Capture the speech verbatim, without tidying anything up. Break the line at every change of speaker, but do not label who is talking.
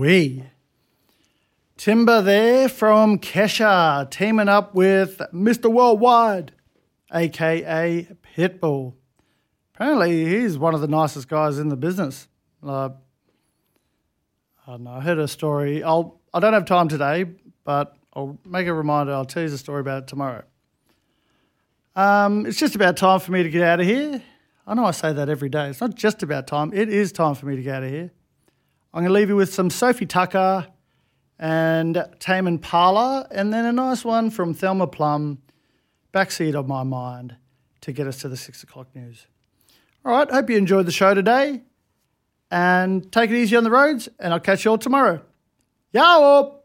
we? Timber there from Kesha, teaming up with Mister Worldwide, a k a. Pitbull. Apparently, he's one of the nicest guys in the business. Uh, I don't know, I heard a story. I'll, I don't have time today, but I'll make a reminder. I'll tell you the story about it tomorrow. Um, it's just about time for me to get out of here. I know I say that every day. It's not just about time. It is time for me to get out of here. I'm going to leave you with some Sophie Tucker and Tame Impala, and then a nice one from Thelma Plum, Backseat of My Mind, to get us to the six o'clock news. All right, hope you enjoyed the show today, and take it easy on the roads, and I'll catch you all tomorrow. Yow!